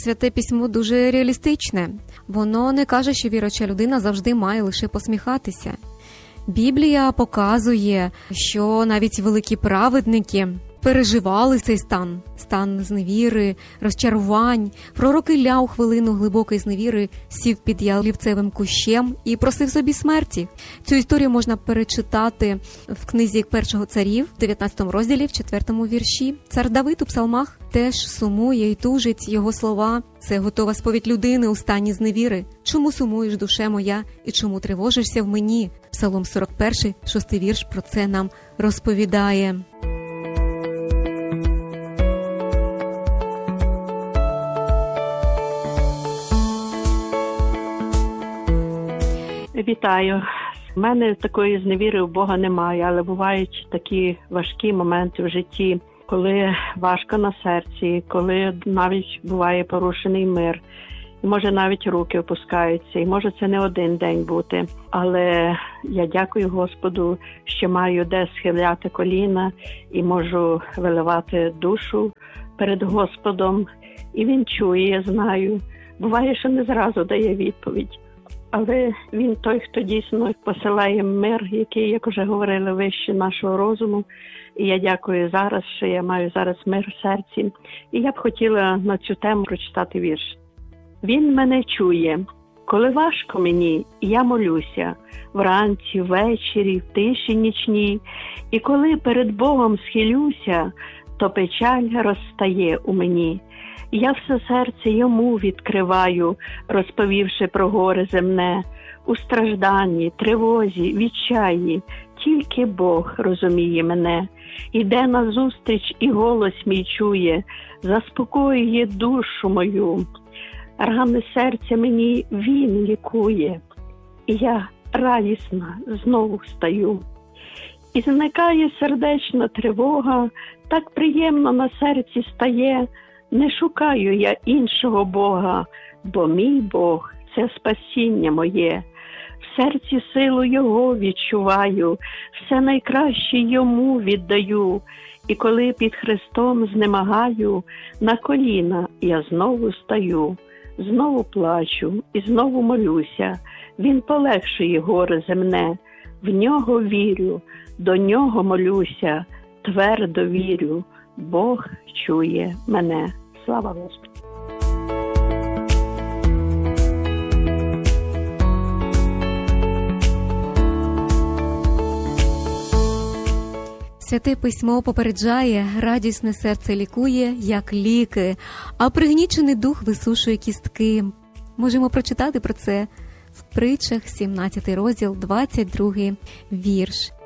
Святе Письмо дуже реалістичне. Воно не каже, що віруюча людина завжди має лише посміхатися. Біблія показує, що навіть великі праведники переживали цей стан зневіри, розчарувань. Пророк Ілля у хвилину глибокої зневіри сів під ялівцевим кущем і просив собі смерті. Цю історію можна перечитати в книзі Першого царів, в 19 розділі, в 4 вірші. Цар Давид у псалмах теж сумує і тужить. Його слова – це готова сповідь людини у стані зневіри. «Чому сумуєш, душе моя, і чому тривожишся в мені?» Псалом 41, 6 вірш про це нам розповідає. Вітаю. У мене такої зневіри в Бога немає, але бувають такі важкі моменти в житті, коли важко на серці, коли навіть буває порушений мир, і може навіть руки опускаються, і може це не один день бути. Але я дякую Господу, що маю де схиляти коліна і можу виливати душу перед Господом. І Він чує, я знаю. Буває, що не зразу дає відповідь. Але Він той, хто дійсно посилає мир, який, як вже говорили, вище нашого розуму. І я дякую зараз, що я маю зараз мир в серці. І я б хотіла на цю тему прочитати вірш. Він мене чує, коли важко мені, я молюся, вранці, ввечері, в тиші нічній. І коли перед Богом схилюся, то печаль розстає у мені. Я все серце йому відкриваю, розповівши про горе земне. У стражданні, тривозі, відчаї, тільки Бог розуміє мене. Іде назустріч і голос мій чує, заспокоює душу мою. Рани серця мені Він лікує, і я радісна знову стаю. І зникає сердечна тривога, так приємно на серці стає. Не шукаю я іншого Бога, бо мій Бог – це спасіння моє. В серці силу Його відчуваю, все найкраще Йому віддаю. І коли під Христом знемагаю, на коліна я знову стаю. Знову плачу і знову молюся, Він полегшує горе земне. В Нього вірю, до Нього молюся, твердо вірю, Бог чує мене. Слава Господу! Святе Письмо попереджає, радісне серце лікує, як ліки, а пригнічений дух висушує кістки. Можемо прочитати про це в Притчах, 17 розділ, 22 вірш.